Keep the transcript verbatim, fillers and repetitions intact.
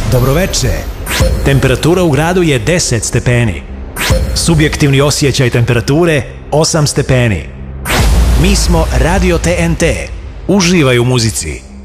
Dobroveče. Temperatura u gradu je deset stepeni. Subjektivni osjećaj temperature osam stepeni. Mi smo Radio T N T. Uživaj u muzici.